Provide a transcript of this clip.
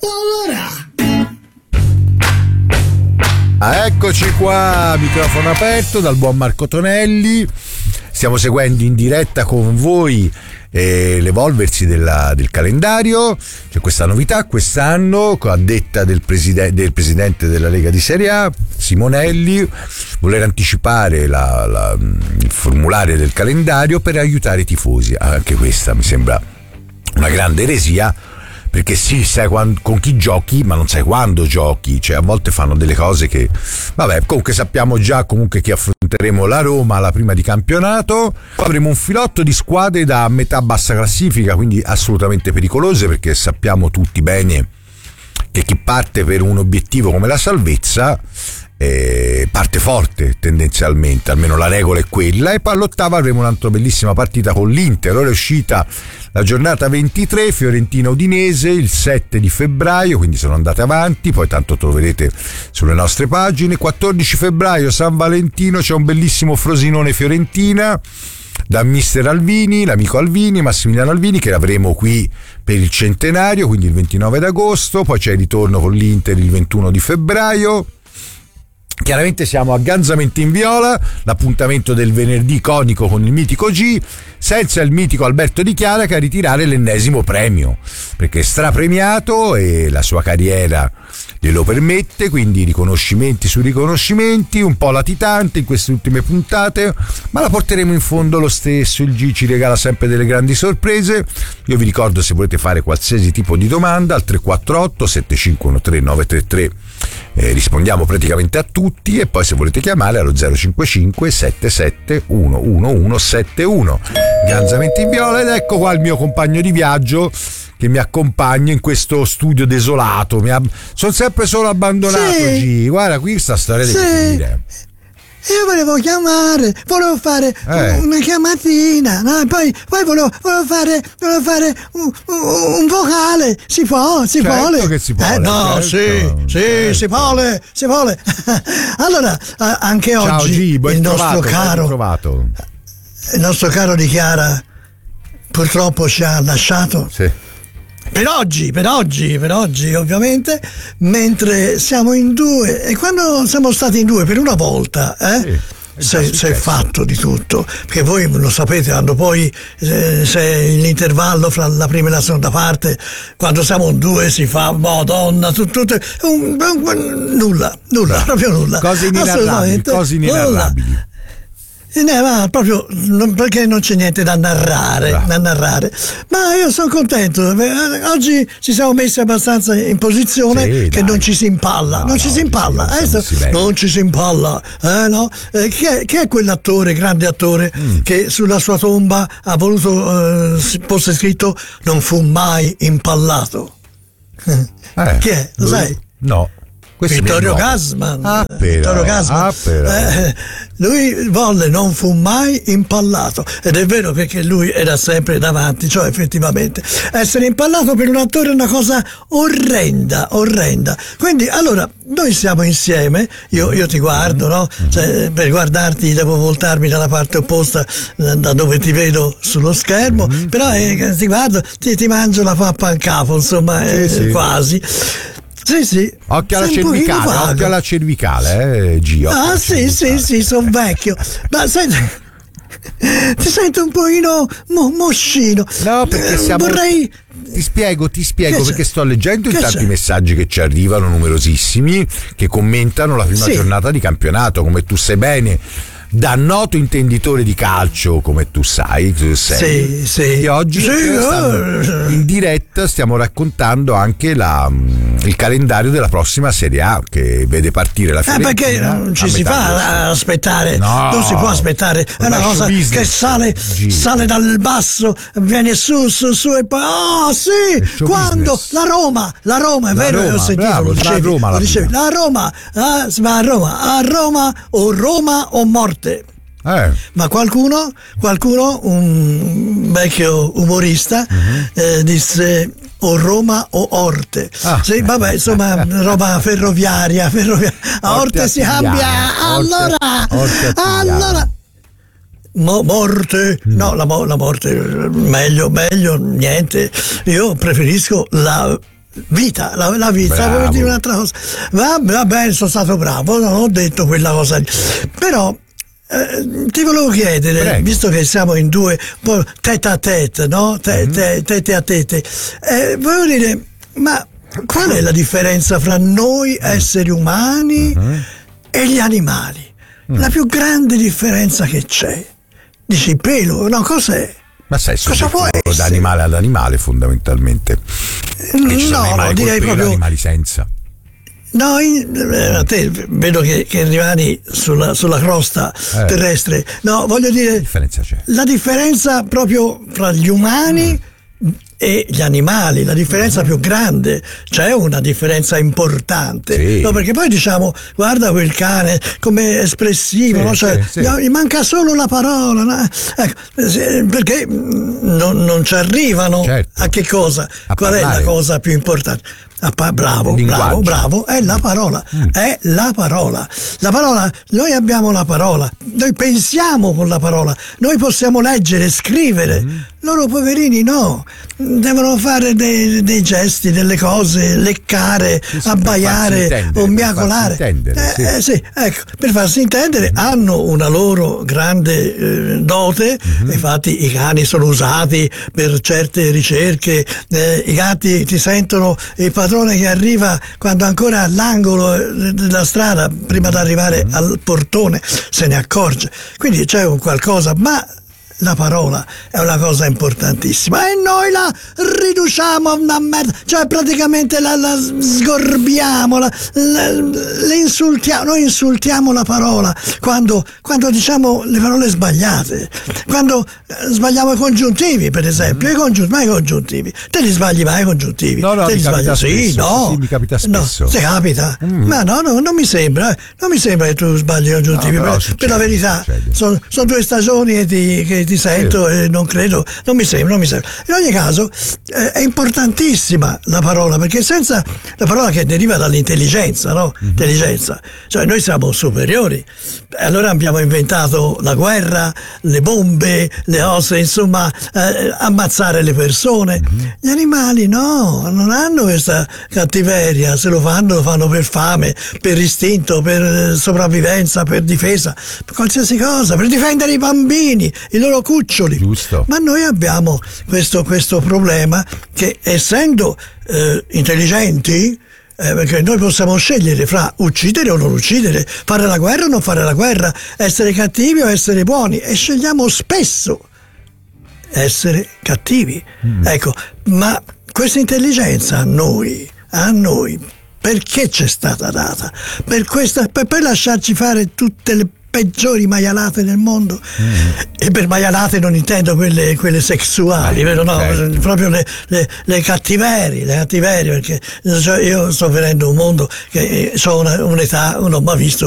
Eccoci qua, microfono aperto dal buon Marco Tonelli. Stiamo seguendo in diretta con voi l'evolversi del calendario. C'è questa novità quest'anno, a detta del presidente della Lega di Serie A, Simonelli, voler anticipare il formulario del calendario per aiutare i tifosi. Anche questa mi sembra una grande eresia, perché sì, sai con chi giochi, ma non sai quando giochi. Cioè, a volte fanno delle cose che, vabbè, comunque sappiamo già comunque che affronteremo la Roma alla prima di campionato. Poi avremo un filotto di squadre da metà bassa classifica, quindi assolutamente pericolose, perché sappiamo tutti bene che chi parte per un obiettivo come la salvezza parte forte tendenzialmente, almeno la regola è quella. E poi all'ottava avremo un'altra bellissima partita con l'Inter. Ora è uscita la giornata 23, Fiorentina-Udinese il 7 di febbraio, quindi sono andate avanti, poi tanto troverete sulle nostre pagine. 14 febbraio San Valentino, c'è un bellissimo Frosinone-Fiorentina da mister Alvini, l'amico Alvini, Massimiliano Alvini, che avremo qui per il centenario, quindi il 29 d'agosto. Poi c'è il ritorno con l'Inter il 21 di febbraio. Chiaramente siamo a Ganzamenti in Viola, l'appuntamento del venerdì iconico con il mitico G, senza il mitico Alberto Di Chiara, che a ritirare l'ennesimo premio, perché è strapremiato e la sua carriera glielo permette, quindi riconoscimenti su riconoscimenti, un po' latitante in queste ultime puntate, ma la porteremo in fondo lo stesso. Il G ci regala sempre delle grandi sorprese. Io vi ricordo, se volete fare qualsiasi tipo di domanda, al 348 7513 933 rispondiamo praticamente a tutti, e poi se volete chiamare allo 055 77 11171. Ganzamenti in Viola. Ed ecco qua il mio compagno di viaggio che mi accompagna in questo studio desolato. Sono sempre solo abbandonato. Sì. G, guarda, qui sta storia deve finire. Io volevo fare una chiamatina, no? Poi volevo fare un vocale. Si può? Che si può. No, certo. Sì, si può. Allora, anche ciao, oggi G, il nostro caro Di Chiara purtroppo ci ha lasciato. Sì. Per oggi ovviamente, mentre siamo in due, e quando siamo stati in due per una volta, si è fatto di tutto, perché voi lo sapete, quando poi c'è l'intervallo fra la prima e la seconda parte, quando siamo in due si fa madonna, tutto nulla, proprio nulla, cose inenarrabili. Ma proprio perché non c'è niente da narrare. Ma io sono contento. Oggi ci siamo messi abbastanza in posizione che non ci si impalla. Non ci si impalla. No? Chi è quell'attore, grande attore, che sulla sua tomba ha voluto fosse scritto "non fu mai impallato"? Chi è? Lo sai? No. Vittorio Gassman. Vittorio Gassman. Lui volle "non fu mai impallato", ed è vero, perché lui era sempre davanti, cioè effettivamente essere impallato per un attore è una cosa orrenda. Quindi allora noi siamo insieme, io ti guardo, no? Cioè, per guardarti devo voltarmi dalla parte opposta da dove ti vedo sullo schermo, però ti guardo, ti mangio la pappa in capo, insomma, quasi. Sì. Occhio alla cervicale, Gio. Sì, sono vecchio. Ma senti, ti sento un pochino moscino. No, perché Ti spiego, perché sto leggendo intanto i messaggi che ci arrivano, numerosissimi, che commentano la prima giornata di campionato, come tu sai bene. Da noto intenditore di calcio, come tu sai, sì. E oggi in diretta stiamo raccontando anche il calendario della prossima Serie A, che vede partire la Fiorentina. Perché non ci si fa aspettare? No, non si può aspettare. È una cosa che sale dal basso, viene su e poi quando business. La Roma, è vero? Ho sentito, bravo, lo dicevi. La Roma si va a Roma o morte. Ma qualcuno, un vecchio umorista, disse o Roma o Orte. Sì, vabbè, insomma, roba ferroviaria. A Orte si cambia. Allora morte. No, la morte meglio niente. Io preferisco la vita, la vita, Bravo. voglio dire un'altra cosa. Va bene, sono stato bravo, non ho detto quella cosa lì. Però ti volevo chiedere, Prego. visto che siamo in due, un po' tête à tête, no? Tete a tete, volevo dire, ma qual è la differenza fra noi esseri umani e gli animali? La più grande differenza che c'è. Dici pelo, no, cos'è? Ma sai, Cosa può da essere? animale ad animale fondamentalmente. Che ci sono animali direi col pelo, proprio. animali senza. No, a te vedo che rimani sulla crosta terrestre. No, voglio dire, Che differenza c'è? la differenza proprio fra gli umani e gli animali, la differenza più grande, c'è una differenza importante. Sì. No, perché poi diciamo, guarda quel cane come espressivo, Sì, no? Cioè, sì. gli manca solo la parola, no? Ecco, perché non ci arrivano. Certo. A che cosa? A Qual è la parlare. cosa più importante? Bravo, è la parola, è la parola. La parola, noi abbiamo la parola, noi pensiamo con la parola, noi possiamo leggere, scrivere. Loro poverini no, devono fare dei gesti, delle cose, leccare, abbaiare o miacolare. Sì, ecco, per farsi intendere hanno una loro grande dote. Infatti i cani sono usati per certe ricerche, i gatti ti sentono il padrone che arriva quando ancora all'angolo della strada prima di arrivare al portone se ne accorge, quindi c'è un qualcosa, ma la parola è una cosa importantissima e noi la riduciamo a una merda, cioè praticamente la sgorbiamo, le insultiamo, noi insultiamo la parola quando diciamo le parole sbagliate, quando sbagliamo i congiuntivi, per esempio, i congiuntivi, te li sbagli mai i congiuntivi? No, te li mi capita sbagli? Sì, spesso, no, sì, mi capita spesso. No, se capita, ma no, non mi sembra che tu sbagli i congiuntivi, No, per la verità succede. sono 2 stagioni che ti sento e non credo, non mi sembra. In ogni caso è importantissima la parola, perché senza la parola che deriva dall'intelligenza, no? Intelligenza, cioè noi siamo superiori, allora abbiamo inventato la guerra, le bombe, le cose, insomma, ammazzare le persone. Gli animali no, non hanno questa cattiveria, se lo fanno per fame, per istinto, per sopravvivenza, per difesa, per qualsiasi cosa, per difendere i bambini, i loro cuccioli. Giusto. Ma noi abbiamo questo problema che, essendo intelligenti, perché noi possiamo scegliere fra uccidere o non uccidere, fare la guerra o non fare la guerra, essere cattivi o essere buoni, e scegliamo spesso essere cattivi. Ecco, ma questa intelligenza a noi, perché c'è stata data? Per poi lasciarci fare tutte le peggiori maialate del mondo. E per maialate non intendo quelle sessuali, vero? No, certo. Proprio le cattiverie, perché cioè, io sto venendo un mondo che ho un'età, non ho mai visto